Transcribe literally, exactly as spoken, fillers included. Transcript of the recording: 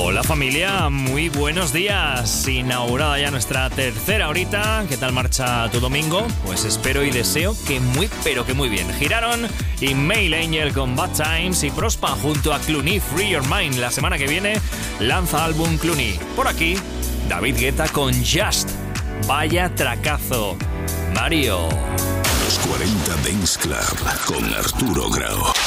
Hola familia, muy buenos días. Inaugurada ya nuestra tercera horita. ¿Qué tal marcha tu domingo? Pues espero y deseo que muy, pero que muy bien. Giraron y Mail Angel con Bad Times y Prospa junto a Clooney, Free Your Mind. La semana que viene lanza álbum Clooney. Por aquí, David Guetta con Just. Vaya tracazo. Mario. Los cuarenta Dance Club con Arturo Grau.